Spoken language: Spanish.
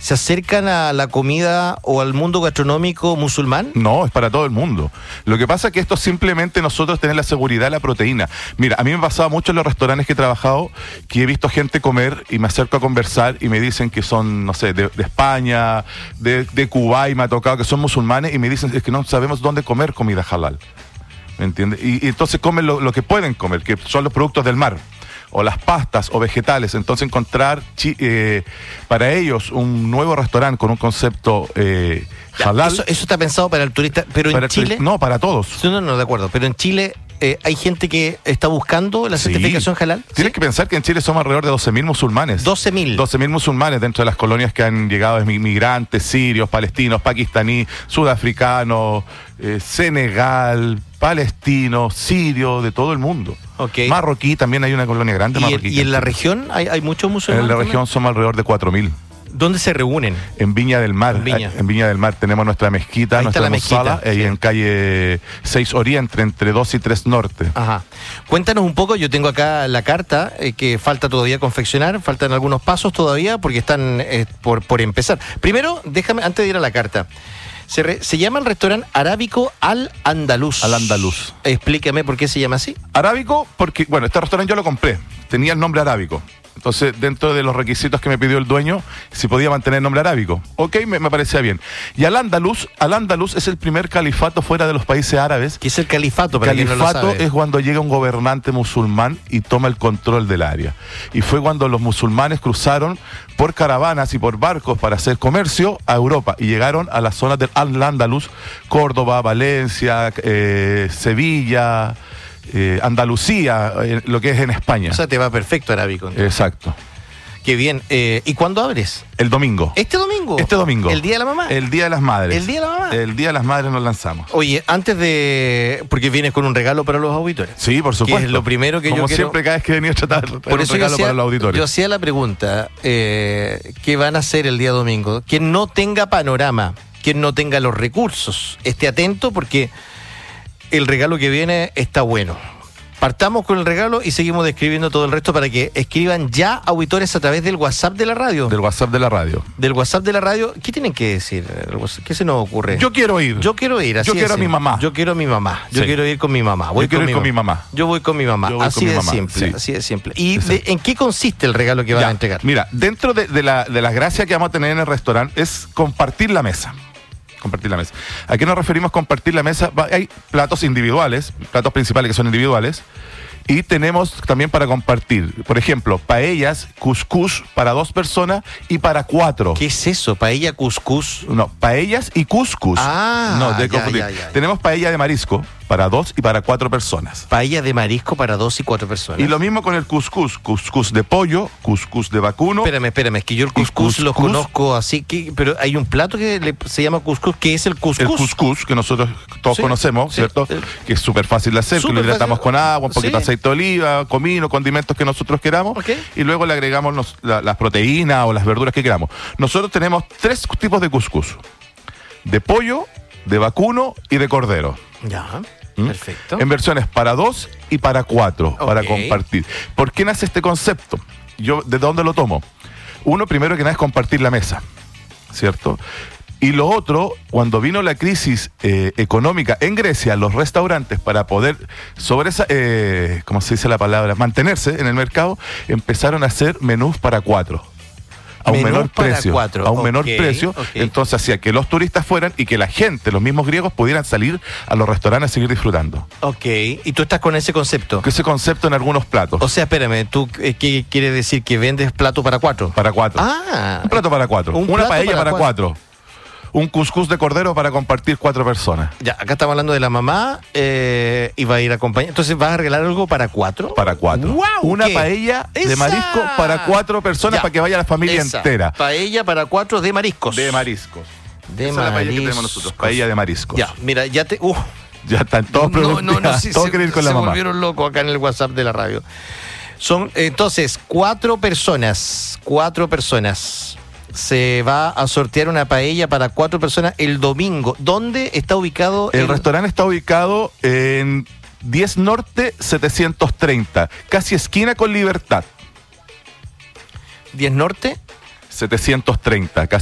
se acercan a la comida o al mundo gastronómico musulmán? No, es para todo el mundo. Lo que pasa es que esto simplemente nosotros tenemos la seguridad de la proteína. Mira, a mí me ha pasado mucho en los restaurantes que he trabajado que he visto gente comer y me acerco a conversar y me dicen que son, no sé, de España, de Cuba, y me ha tocado que son musulmanes y me dicen es que no sabemos dónde comer comida halal. ¿Me entiendes? Y entonces comen lo que pueden comer, que son los productos del mar, o las pastas o vegetales. Entonces encontrar para ellos un nuevo restaurante con un concepto halal. Eso está pensado para el turista, pero en Chile... No, para todos. No, de acuerdo, pero en Chile... ¿hay gente que está buscando la certificación halal? Tienes que pensar que en Chile somos alrededor de 12.000 musulmanes. 12.000 musulmanes dentro de las colonias que han llegado inmigrantes, sirios, palestinos, pakistaníes, sudafricanos, Senegal, palestinos, sirios, de todo el mundo. Okay. Marroquí, también hay una colonia grande. ¿Y en la región hay muchos musulmanes? En la región somos alrededor de 4.000. ¿Dónde se reúnen? En Viña del Mar. En Viña del Mar tenemos nuestra mezquita, nuestra musala, ahí en calle 6 Oriente, entre 2 y 3 Norte. Ajá. Cuéntanos un poco, yo tengo acá la carta que falta todavía confeccionar, faltan algunos pasos todavía porque están por empezar. Primero, déjame, antes de ir a la carta, se llama el restaurante Arábico Al Andaluz. Al Andaluz. Explícame por qué se llama así. Arábico, porque, bueno, este restaurante yo lo compré, tenía el nombre Arábico. Entonces, dentro de los requisitos que me pidió el dueño, si podía mantener el nombre arábico. Ok, me parecía bien. Y Al Andaluz es el primer califato fuera de los países árabes. ¿Qué es el califato? Califato es cuando llega un gobernante musulmán y toma el control del área. Y fue cuando los musulmanes cruzaron por caravanas y por barcos para hacer comercio a Europa y llegaron a las zonas del Al Andaluz, Córdoba, Valencia, Sevilla... Andalucía, lo que es en España. O sea, te va perfecto Arábico. Exacto. Qué bien. ¿Y cuándo abres? El domingo. ¿Este domingo? Este domingo. ¿El Día de la Mamá? El Día de las Madres. ¿El Día de la Mamá? El Día de las Madres nos lanzamos. Oye, antes de... Porque vienes con un regalo para los auditores. Sí, por supuesto. Que es lo primero que Como yo quiero... siempre, cada vez que venía a tratar un regalo para los auditores. Yo hacía la pregunta, ¿qué van a hacer el día domingo? Quien no tenga panorama, quien no tenga los recursos, esté atento porque el regalo que viene está bueno. Partamos con el regalo y seguimos describiendo todo el resto para que escriban ya auditores a través del WhatsApp de la radio. Del WhatsApp de la radio. Del WhatsApp de la radio. ¿Qué tienen que decir? ¿Qué se nos ocurre? Yo quiero ir. Yo quiero ir. Yo quiero a mi mamá. Yo quiero a mi mamá. Yo quiero ir con mi mamá. Yo quiero ir con mi mamá. Yo voy con mi mamá. Así de simple. Así de simple. ¿Y en qué consiste el regalo que van a entregar? Mira, dentro de las gracias que vamos a tener en el restaurante es compartir la mesa. Compartir la mesa. ¿A qué nos referimos compartir la mesa? Hay platos individuales, platos principales que son individuales, y tenemos también para compartir, por ejemplo, paellas, cuscús para 2 personas y para 4. ¿Qué es eso? ¿Paella, cuscús? No, paellas y cuscús. Ya. Tenemos paella de marisco para 2 y para 4 personas. Paella de marisco para 2 y 4 personas. Y lo mismo con el cuscús. Cuscús de pollo, cuscús de vacuno. Espérame, es que yo el cuscús lo conozco así, pero hay un plato que se llama cuscús, que es el cuscús. El cuscús, que nosotros todos conocemos, ¿cierto? Que es súper fácil de hacer, que lo hidratamos con agua, un poquito de aceite de oliva, comino, condimentos que nosotros queramos, y luego le agregamos las proteínas o las verduras que queramos. Nosotros tenemos 3 tipos de cuscús: de pollo, de vacuno y de cordero. Ya, perfecto. En versiones para 2 y para 4, para compartir. ¿Por qué nace este concepto? Yo, ¿de dónde lo tomo? Uno, primero que nada, es compartir la mesa, ¿cierto? Y lo otro, cuando vino la crisis económica en Grecia, los restaurantes, para poder ¿cómo se dice la palabra? Mantenerse en el mercado, empezaron a hacer menús para 4. A un menor precio. Entonces hacía que los turistas fueran y que la gente, los mismos griegos, pudieran salir a los restaurantes a seguir disfrutando. Ok, ¿y tú estás con ese concepto? Ese concepto en algunos platos. O sea, espérame, ¿tú qué quiere decir? ¿Que vendes plato para 4? Para 4. Un plato para 4. Una paella para 4. Un cuscús de cordero para compartir 4 personas. Ya, acá estamos hablando de la mamá y va a ir acompañada. Entonces, ¿vas a arreglar algo para 4? Para 4. ¡Wow! Una paella de marisco para 4 personas, para que vaya la familia entera. Paella para 4 de mariscos. De mariscos. Esa es la paella que tenemos nosotros, paella de mariscos. Ya, mira, ya están todos preguntados. Todos quieren ir con la mamá. Se volvieron locos acá en el WhatsApp de la radio. Son, entonces, 4 personas. 4 personas. Se va a sortear una paella para 4 personas el domingo. ¿Dónde está ubicado? El restaurante está ubicado en 10 Norte 730, casi esquina con Libertad. 10 Norte 730, casi